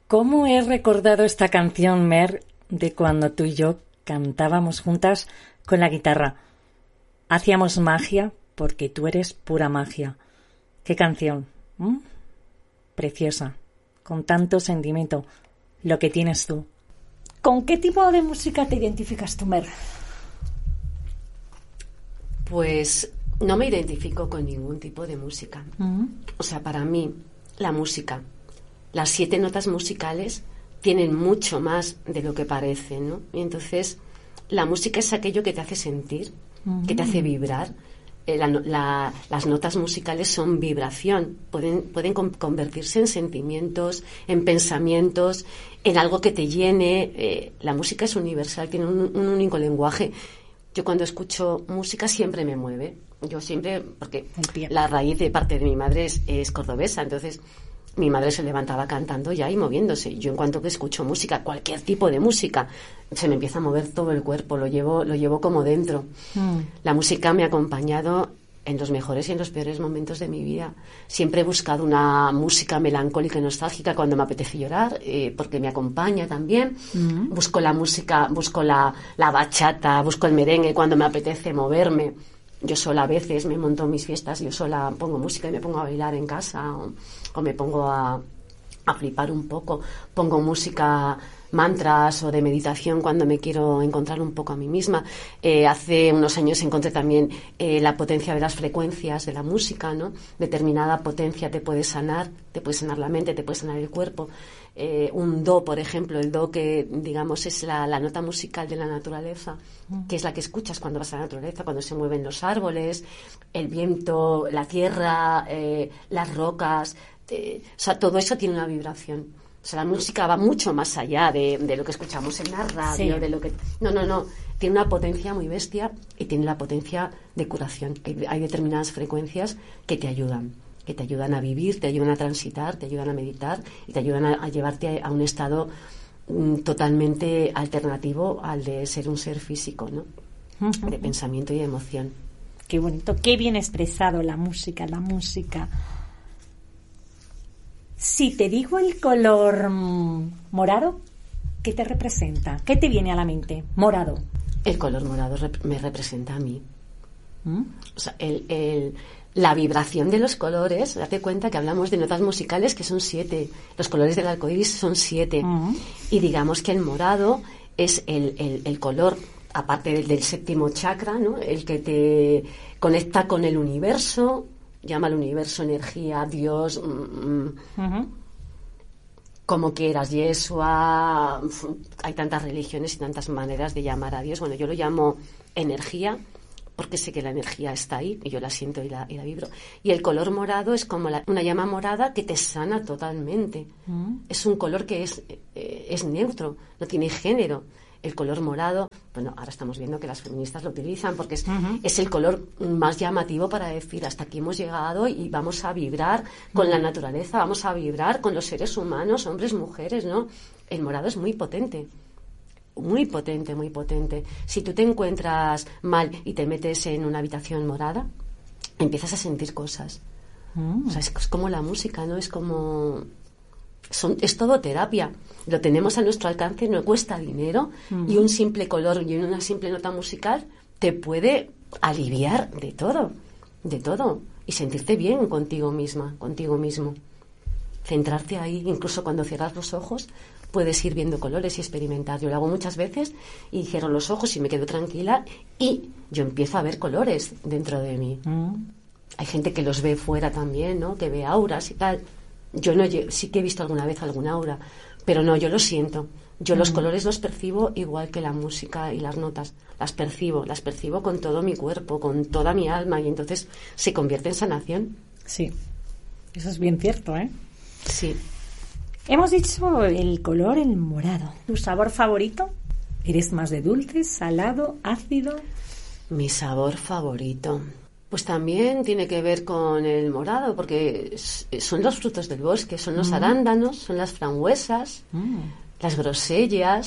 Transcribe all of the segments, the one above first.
¿Cómo he recordado esta canción, Mer, de cuando tú y yo cantábamos juntas con la guitarra? Hacíamos magia porque tú eres pura magia. ¿Qué canción? Preciosa, con tanto sentimiento, lo que tienes tú. ¿Con qué tipo de música te identificas tú, Mer? Pues no me identifico con ningún tipo de música. O sea, para mí, la música, las 7 notas musicales tienen mucho más de lo que parecen, ¿no? Y entonces, la música es aquello que te hace sentir, que te hace vibrar. Las notas musicales son vibración, pueden convertirse en sentimientos, en pensamientos, en algo que te llene. La música es universal, tiene un único lenguaje. Yo cuando escucho música siempre me mueve. Yo siempre, porque la raíz de parte de mi madre es cordobesa, entonces mi madre se levantaba cantando ya y moviéndose. Yo en cuanto que escucho música, cualquier tipo de música, se me empieza a mover todo el cuerpo, lo llevo como dentro. La música me ha acompañado en los mejores y en los peores momentos de mi vida. Siempre he buscado una música melancólica y nostálgica cuando me apetece llorar, porque me acompaña también. Busco la música, busco la bachata, busco el merengue cuando me apetece moverme. Yo sola a veces me monto mis fiestas, yo sola pongo música y me pongo a bailar en casa o me pongo a flipar un poco. Pongo música, mantras o de meditación cuando me quiero encontrar un poco a mí misma. Hace unos años encontré también la potencia de las frecuencias de la música, ¿no? Determinada potencia te puede sanar la mente, te puede sanar el cuerpo. Un do, por ejemplo, el do que digamos es la nota musical de la naturaleza, que es la que escuchas cuando vas a la naturaleza, cuando se mueven los árboles, el viento, la tierra, las rocas, o sea, todo eso tiene una vibración. O sea, la música va mucho más allá de lo que escuchamos en la radio, de lo que... No. Tiene una potencia muy bestia y tiene la potencia de curación. Hay determinadas frecuencias que te ayudan a vivir, te ayudan a transitar, te ayudan a meditar y te ayudan a llevarte a un estado totalmente alternativo al de ser un ser físico, ¿no? De pensamiento y de emoción. Qué bonito, qué bien expresado la música. Si te digo el color morado, ¿qué te representa? ¿Qué te viene a la mente? Morado. El color morado me representa a mí. O sea, la vibración de los colores, date cuenta que hablamos de notas musicales que son 7. Los colores del arcoíris son 7. Y digamos que el morado es el color, aparte del séptimo chakra, ¿no? El que te conecta con el universo. Llama al universo energía, Dios, como quieras, Yeshua. Hay tantas religiones y tantas maneras de llamar a Dios. Bueno, yo lo llamo energía porque sé que la energía está ahí y yo la siento y la vibro. Y el color morado es como una llama morada que te sana totalmente. Es un color que es neutro, no tiene género. El color morado, bueno, ahora estamos viendo que las feministas lo utilizan porque es el color más llamativo para decir hasta aquí hemos llegado y vamos a vibrar con la naturaleza, vamos a vibrar con los seres humanos, hombres, mujeres, ¿no? El morado es muy potente. Muy potente, muy potente. Si tú te encuentras mal y te metes en una habitación morada, empiezas a sentir cosas. O sea, es como la música, ¿no? Es como... es todo terapia. Lo tenemos a nuestro alcance, no cuesta dinero y un simple color y una simple nota musical te puede aliviar de todo y sentirte bien contigo misma, contigo mismo. Centrarte ahí, incluso cuando cierras los ojos puedes ir viendo colores y experimentar. Yo lo hago muchas veces y cierro los ojos y me quedo tranquila y yo empiezo a ver colores dentro de mí. Hay gente que los ve fuera también, ¿no? Que ve auras y tal. Yo no, sí que he visto alguna vez alguna aura, pero no, yo lo siento. Yo los colores los percibo igual que la música y las notas. Las percibo con todo mi cuerpo, con toda mi alma y entonces se convierte en sanación. Sí, eso es bien cierto, ¿eh? Sí. Hemos dicho el color, el morado. ¿Tu sabor favorito? ¿Eres más de dulce, salado, ácido? Mi sabor favorito... Pues también tiene que ver con el morado, porque son los frutos del bosque, son los arándanos, son las frambuesas, las grosellas.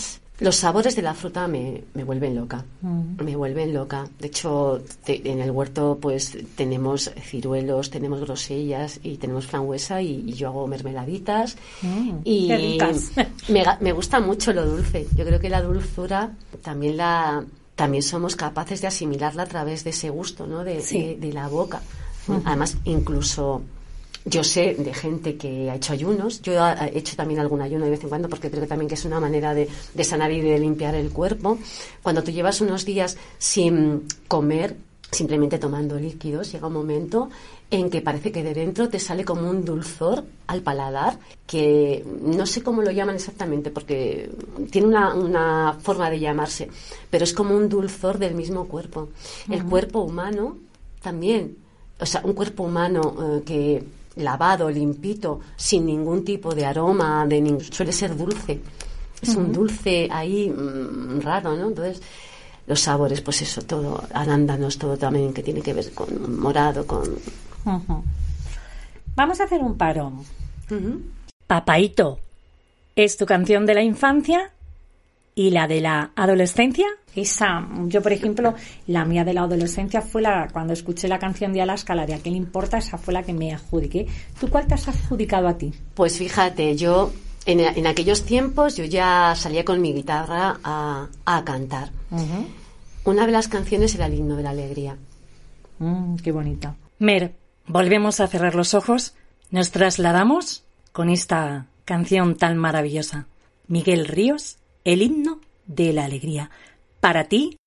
Los sabores de la fruta me vuelven loca, me vuelven loca. De hecho, en el huerto pues tenemos ciruelos, tenemos grosellas y tenemos frambuesa y yo hago mermeladitas. Y qué ricas. Me gusta mucho lo dulce. Yo creo que la dulzura también somos capaces de asimilarla a través de ese gusto, ¿no? De la boca. Además, incluso yo sé de gente que ha hecho ayunos. Yo he hecho también algún ayuno de vez en cuando porque creo que también que es una manera de sanar y de limpiar el cuerpo. Cuando tú llevas unos días sin comer, simplemente tomando líquidos, llega un momento en que parece que de dentro te sale como un dulzor al paladar, que no sé cómo lo llaman exactamente porque tiene una forma de llamarse, pero es como un dulzor del mismo cuerpo. El cuerpo humano también, o sea, un cuerpo humano que lavado, limpito, sin ningún tipo de aroma, suele ser dulce. Es un dulce ahí raro, ¿no? Entonces, los sabores, pues eso, todo, arándanos, todo también que tiene que ver con morado, con... Vamos a hacer un parón. Papaíto, ¿es tu canción de la infancia y la de la adolescencia? Yo, por ejemplo, la mía de la adolescencia fue cuando escuché la canción de Alaska, la de ¿A qué le importa? Esa fue la que me adjudiqué. ¿Tú cuál te has adjudicado a ti? Pues fíjate, yo en aquellos tiempos yo ya salía con mi guitarra a cantar. Una de las canciones era el himno de la alegría. Qué bonita. Mer, volvemos a cerrar los ojos. Nos trasladamos con esta canción tan maravillosa. Miguel Ríos, el himno de la alegría. Para ti,